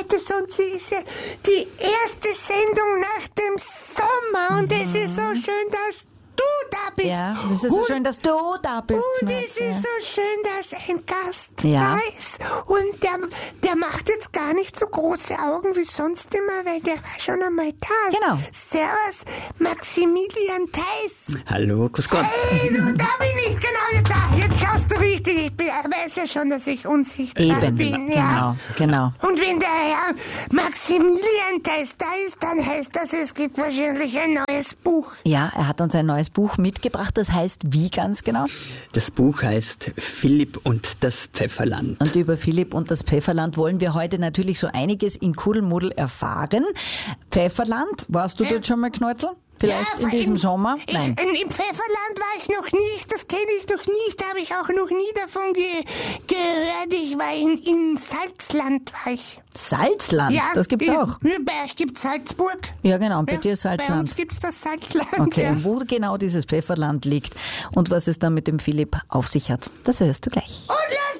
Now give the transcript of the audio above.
zweites und sie ist ja die erste Sendung nach dem Sommer und es ist so schön, dass du da bist. Ja, das ist so schön, dass du da bist. Und es Matze. ist so schön, dass ein Gast Ja. da ist. Und der macht jetzt gar nicht so große Augen wie sonst immer, weil der war schon einmal da. Genau. Servus, Maximilian Theis. Hallo, grüß Gott. Hey, du, da bin ich, genau da. Jetzt schaust du richtig. Ich weiß ja schon, dass ich unsichtbar Eben, bin. Ja. genau. Und wenn der Herr Maximilian Theis da ist, dann heißt das, es gibt wahrscheinlich ein neues Buch. Ja, er hat uns ein neues Buch mitgebracht, das heißt wie ganz genau? Das Buch heißt Philipp und das Pfefferland. Und über Philipp und das Pfefferland wollen wir heute natürlich so einiges in Kuddelmuddel erfahren. Pfefferland, warst du dort schon mal, Knäuzel? Vielleicht Ja, in diesem Sommer? Nein. Im Pfefferland war ich noch nicht, das kenne ich noch nicht, da habe ich auch noch nie davon gehört. Ich war im Salzland, war ich. Salzland, Ja, das gibt's auch. Bei euch gibt's Salzburg. Ja, genau, und bei dir Bei Salzland. uns gibt's das Salzland. Okay, ja. und wo genau dieses Pfefferland liegt und was es dann mit dem Philipp auf sich hat, das hörst du gleich. Und los